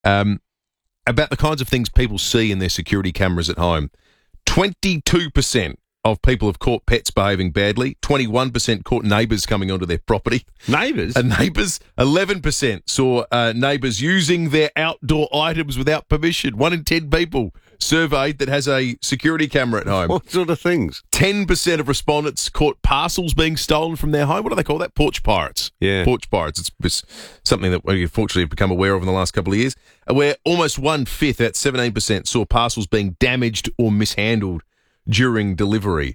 about the kinds of things people see in their security cameras at home. 22% of people have caught pets behaving badly. 21% caught neighbours coming onto their property. Neighbours? Neighbours. 11% saw neighbours using their outdoor items without permission. 1 in 10 people surveyed that has a security camera at home. What sort of things? 10% of respondents caught parcels being stolen from their home. What do they call that? Porch pirates. Yeah. Porch pirates. It's something that we unfortunately have become aware of in the last couple of years, where almost 1/5, that's 17%, saw parcels being damaged or mishandled during delivery.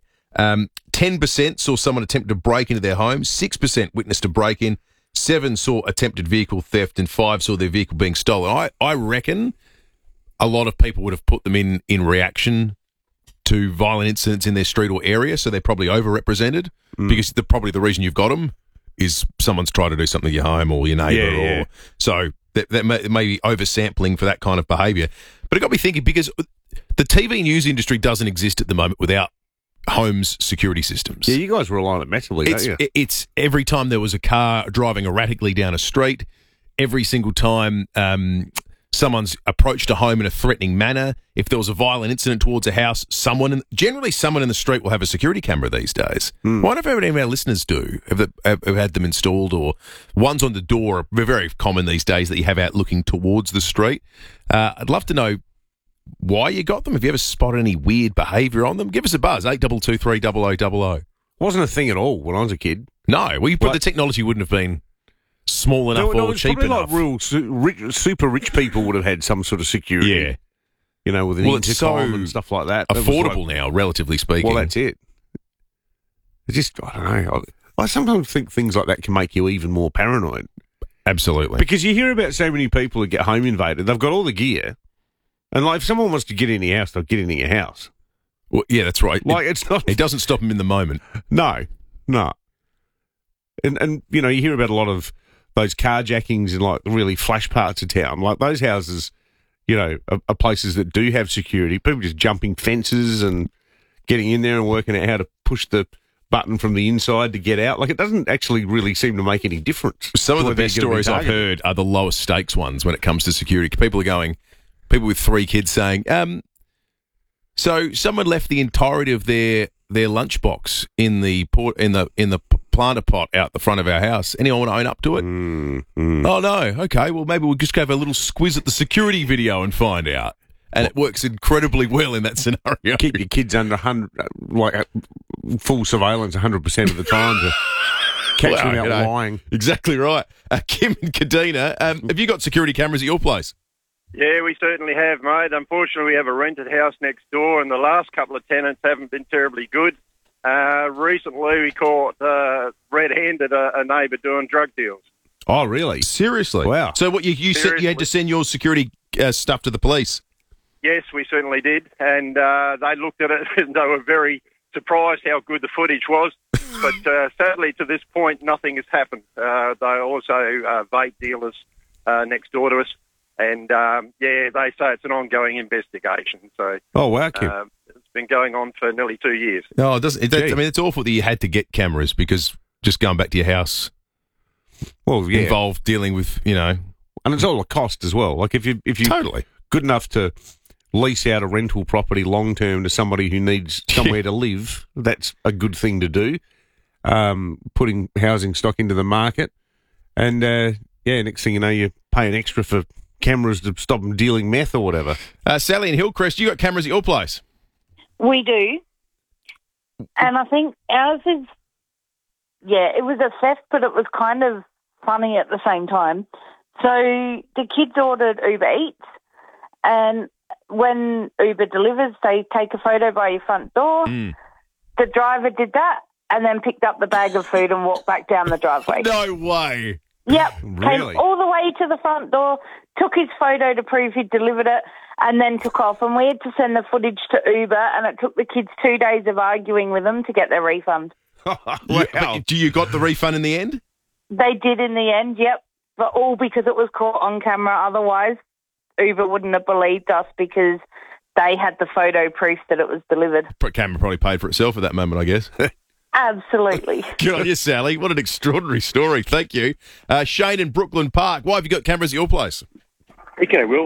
10% saw someone attempt to break into their home. 6% witnessed a break-in. 7 saw attempted vehicle theft, and 5 saw their vehicle being stolen. I reckon a lot of people would have put them in reaction to violent incidents in their street or area, so they're probably overrepresented because probably the reason you've got them is someone's tried to do something to your home or your neighbour. Yeah. So that may be oversampling for that kind of behaviour. But it got me thinking, because the TV news industry doesn't exist at the moment without homes security systems. Yeah, you guys rely on it massively, don't you? It's every time there was a car driving erratically down a street, every single time someone's approached a home in a threatening manner, if there was a violent incident towards a house, generally someone in the street will have a security camera these days. Why don't any of our listeners do have had them installed, or ones on the door are very common these days that you have out looking towards the street. I'd love to know why you got them. Have you ever spotted any weird behaviour on them? Give us a buzz, 8223 0000. Wasn't a thing at all when I was a kid. No, but the technology wouldn't have been small enough or cheap enough. Like super rich people would have had some sort of security. Yeah. You know, with an intercom and stuff like that. Affordable now, relatively speaking. Well, that's it. It's just, I don't know. I sometimes think things like that can make you even more paranoid. Absolutely. Because you hear about so many people who get home invaded. They've got all the gear. And like, if someone wants to get in your house, they'll get into your house. Well, yeah, that's right. It's not. It doesn't stop them in the moment. No. And you know, you hear about a lot of those carjackings in like the really flash parts of town. Like those houses, you know, are places that do have security. People just jumping fences and getting in there and working out how to push the button from the inside to get out. Like, it doesn't actually really seem to make any difference. Some of the best stories I've heard are the lowest stakes ones when it comes to security. People with 3 kids saying, so someone left the entirety of their lunchbox in the planter pot out the front of our house. Anyone want to own up to it? Oh, no. Okay, well, maybe we'll just go have a little squiz at the security video and find out. And it works incredibly well in that scenario. Keep your kids under full surveillance 100% of the time to catch them out lying. Exactly right. Kim and Kadina, have you got security cameras at your place? Yeah, we certainly have, mate. Unfortunately, we have a rented house next door, and the last couple of tenants haven't been terribly good. Recently, we caught red-handed a neighbour doing drug deals. Oh, really? Seriously? Wow. So what you said you had to send your security stuff to the police? Yes, we certainly did, and they looked at it and they were very surprised how good the footage was. But sadly, to this point, nothing has happened. They are also vape dealers next door to us. And, they say it's an ongoing investigation. So, oh, wow, Kim. It's been going on for nearly 2 years. No, it doesn't. I mean, it's awful that you had to get cameras, because just going back to your house involved dealing with, you know. And it's all a cost as well. Like, if you totally good enough to lease out a rental property long-term to somebody who needs somewhere to live, that's a good thing to do, putting housing stock into the market. And, next thing you know, you're paying extra for cameras to stop them dealing meth or whatever. Sally in Hillcrest, you got cameras at your place? We do. And I think ours is, it was a theft, but it was kind of funny at the same time. So the kids ordered Uber Eats, and when Uber delivers, they take a photo by your front door. The driver did that and then picked up the bag of food and walked back down the driveway. No way. Yep. Really? Came all the way to the front door, took his photo to prove he'd delivered it, and then took off. And we had to send the footage to Uber, and it took the kids 2 days of arguing with them to get their refund. Wow. But you got the refund in the end? They did in the end, yep. But all because it was caught on camera. Otherwise, Uber wouldn't have believed us because they had the photo proof that it was delivered. Camera probably paid for itself at that moment, I guess. Absolutely. Good on you, Sally. What an extraordinary story. Thank you. Shane in Brooklyn Park. Why have you got cameras at your place? Okay, Will.